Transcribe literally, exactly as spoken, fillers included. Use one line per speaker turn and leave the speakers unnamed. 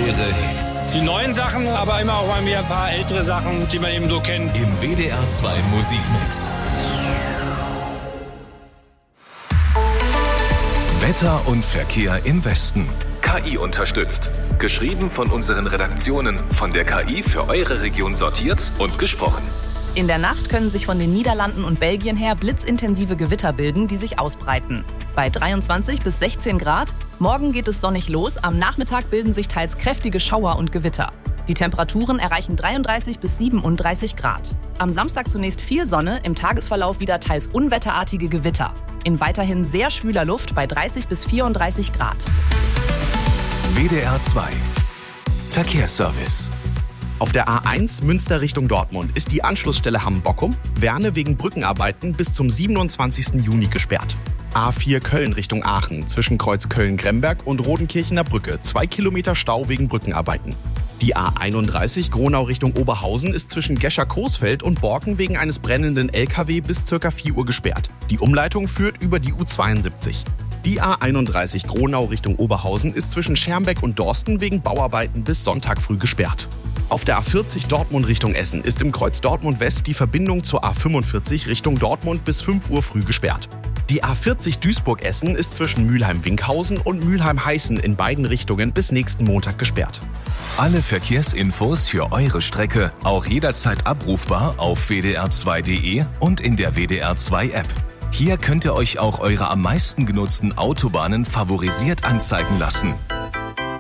Schwere Hits.
Die neuen Sachen, aber immer auch mal wieder ein paar ältere Sachen, die man eben so kennt.
Im W D R zwei Musikmix. Wetter und Verkehr im Westen. K I unterstützt. Geschrieben von unseren Redaktionen, von der K I für eure Region sortiert und gesprochen.
In der Nacht können sich von den Niederlanden und Belgien her blitzintensive Gewitter bilden, die sich ausbreiten. Bei dreiundzwanzig bis sechzehn Grad. Morgen geht es sonnig los. Am Nachmittag bilden sich teils kräftige Schauer und Gewitter. Die Temperaturen erreichen dreiunddreißig bis siebenunddreißig Grad. Am Samstag zunächst viel Sonne, im Tagesverlauf wieder teils unwetterartige Gewitter. In weiterhin sehr schwüler Luft bei dreißig bis vierunddreißig Grad.
W D R zwei Verkehrsservice.
Auf der A eins Münster Richtung Dortmund ist die Anschlussstelle Hamm-Bockum, Werne wegen Brückenarbeiten bis zum siebenundzwanzigsten Juni gesperrt. A vier Köln Richtung Aachen zwischen Kreuz Köln-Gremberg und Rodenkirchener Brücke, zwei Kilometer Stau wegen Brückenarbeiten. Die A einunddreißig Gronau Richtung Oberhausen ist zwischen Gescher-Coesfeld und Borken wegen eines brennenden L K W bis ca. vier Uhr gesperrt. Die Umleitung führt über die U zweiundsiebzig. Die A einunddreißig Gronau Richtung Oberhausen ist zwischen Schermbeck und Dorsten wegen Bauarbeiten bis Sonntag früh gesperrt. Auf der A vierzig Dortmund Richtung Essen ist im Kreuz Dortmund West die Verbindung zur A fünfundvierzig Richtung Dortmund bis fünf Uhr früh gesperrt. Die A vierzig Duisburg-Essen ist zwischen Mülheim-Winkhausen und Mülheim-Heißen in beiden Richtungen bis nächsten Montag gesperrt.
Alle Verkehrsinfos für eure Strecke auch jederzeit abrufbar auf w d r zwei punkt d e und in der W D R zwei App. Hier könnt ihr euch auch eure am meisten genutzten Autobahnen favorisiert anzeigen lassen.